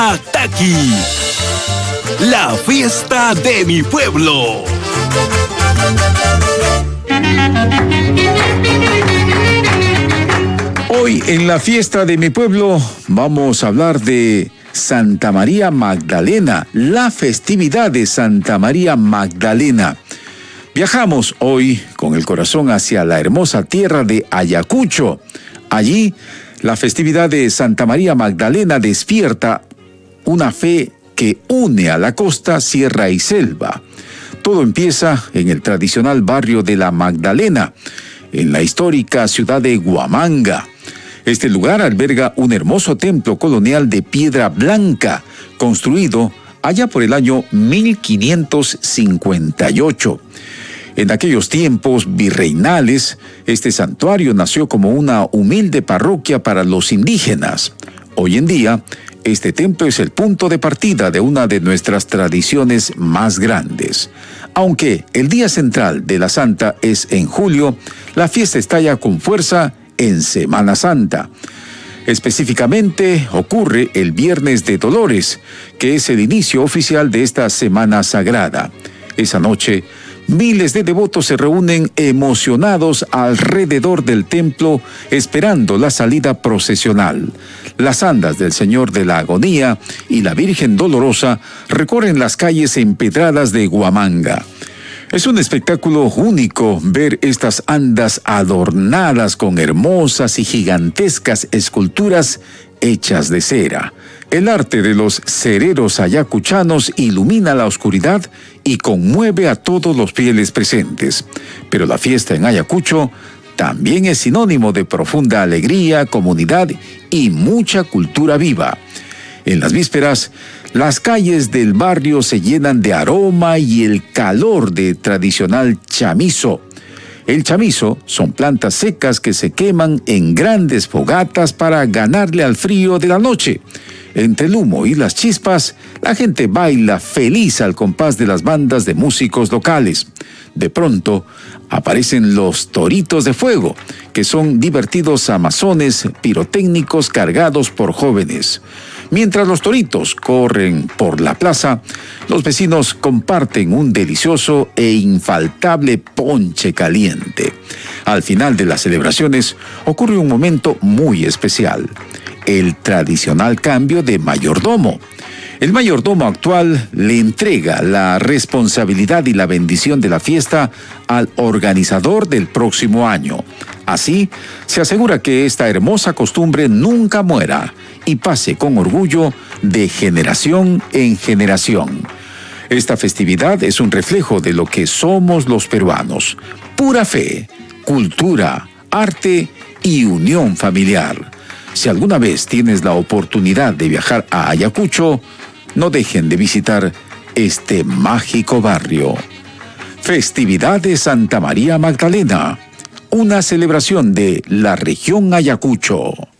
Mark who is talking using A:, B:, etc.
A: Ataqui, la fiesta de mi pueblo.
B: Hoy en la fiesta de mi pueblo vamos a hablar de Santa María Magdalena, la festividad de Santa María Magdalena. Viajamos hoy con el corazón hacia la hermosa tierra de Ayacucho. Allí, la festividad de Santa María Magdalena despierta una fe que une a la costa, sierra y selva. Todo empieza en el tradicional barrio de La Magdalena, en la histórica ciudad de Huamanga. Este lugar alberga un hermoso templo colonial de piedra blanca, construido allá por el año 1558. En aquellos tiempos virreinales, este santuario nació como una humilde parroquia para los indígenas. Hoy en día, este templo es el punto de partida de una de nuestras tradiciones más grandes. Aunque el día central de la Santa es en julio, la fiesta estalla con fuerza en Semana Santa. Específicamente ocurre el Viernes de Dolores, que es el inicio oficial de esta Semana Sagrada. Esa noche, miles de devotos se reúnen emocionados alrededor del templo esperando la salida procesional. Las andas del Señor de la Agonía y la Virgen Dolorosa recorren las calles empedradas de Huamanga. Es un espectáculo único ver estas andas adornadas con hermosas y gigantescas esculturas hechas de cera. El arte de los cereros ayacuchanos ilumina la oscuridad y conmueve a todos los fieles presentes. Pero la fiesta en Ayacucho también es sinónimo de profunda alegría, comunidad y mucha cultura viva. En las vísperas, las calles del barrio se llenan de aroma y el calor de tradicional chamizo. El chamizo son plantas secas que se queman en grandes fogatas para ganarle al frío de la noche. Entre el humo y las chispas, la gente baila feliz al compás de las bandas de músicos locales. De pronto, aparecen los toritos de fuego, que son divertidos amazones pirotécnicos cargados por jóvenes. Mientras los toritos corren por la plaza, los vecinos comparten un delicioso e infaltable ponche caliente. Al final de las celebraciones ocurre un momento muy especial: el tradicional cambio de mayordomo. El mayordomo actual le entrega la responsabilidad y la bendición de la fiesta al organizador del próximo año. Así, se asegura que esta hermosa costumbre nunca muera y pase con orgullo de generación en generación. Esta festividad es un reflejo de lo que somos los peruanos: pura fe, cultura, arte y unión familiar. Si alguna vez tienes la oportunidad de viajar a Ayacucho, no dejen de visitar este mágico barrio. Festividad de Santa María Magdalena, una celebración de la región Ayacucho.